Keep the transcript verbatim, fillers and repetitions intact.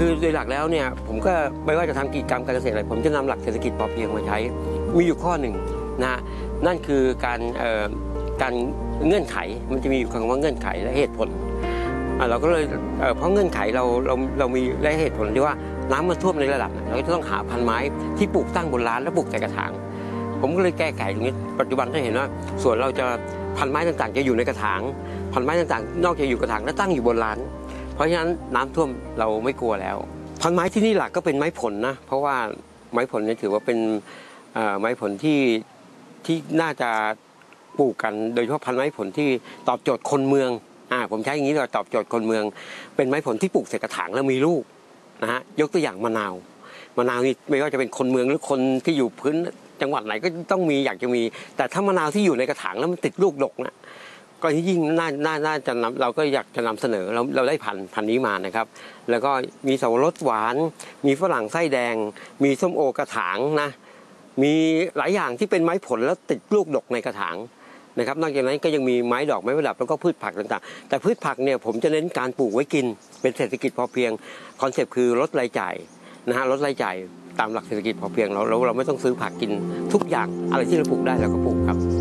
คือโดยหลักแล้วเนี่ยผมก็ไม่ว่าจะทำกิจกรรมการเกษตรอะไรผมจะนำหลักเศรษฐกิจพอเพียงมาใช้มีอยู่ข้อหนึ่งนะนั่นคือการการเงื่อนไขมันจะมีอยู่คำว่าเงื่อนไขและเหตุผลเราก็เลยเพราะเงื่อนไขเราเราเรามีและเหตุผลที่ว่าน้ำมันท่วมในระดับเราก็จะต้องหาพันไม้ที่ปลูกตั้งบนร้านและปลูกใส่กระถางผมก็เลยแก้ไขตรงนี้ปัจจุบันถ้าเห็นว่าส่วนเราจะพันไม้ต่างๆจะอยู่ในกระถางพันไม้ต่างๆนอกจากอยู่กระถางและตั้งอยู่บนร้านเพราะฉะนั้นน้ำท่วมเราไม่กลัวแล้วพันไม้ที่นี่หลักก็เป็นไม้ผลนะเพราะว่าไม้ผลนี่ถือว่าเป็นไม้ผลที่ที่น่าจะปลูกกันโดยเฉพาะพันไม้ผลที่ตอบโจทย์คนเมืองอ่าผมใช้อย่างนี้เลยตอบโจทย์คนเมืองเป็นไม้ผลที่ปลูกใส่กระถางแล้วมีลูกนะฮะยกตัวอย่างมะนาวมะนาวนี่ไม่ว่าจะเป็นคนเมืองหรือคนที่อยู่พื้นจังหวัดไหนก็ต้องมีอยากจะมีแต่ถ้ามะนาวที่อยู่ในกระถางแล้วมันติดลูกดกนะก็ยิ่งน่าน่าน่าจะนำเราก็อยากจะนำเสนอเราเราได้พันพันนี้มานะครับแล้วก็มีสับปะรดหวานมีฝรั่งไส้แดงมีส้มโอกระถางนะมีหลายอย่างที่เป็นไม้ผลแล้วติดลูกดกในกระถางนะครับนอกจากนั้นก็ยังมีไม้ดอกไม้ประดับแล้วก็พืชผักต่างๆแต่พืชผักเนี่ยผมจะเน้นการปลูกไว้กินเป็นเศรษฐกิจพอเพียงคอนเซปต์คือลดรายจ่ายนะฮะลดรายจ่ายตามหลักเศรษฐกิจพอเพียงเราเราเราไม่ต้องซื้อผักกินทุกอย่างอะไรที่เราปลูกได้เราก็ปลูกครับ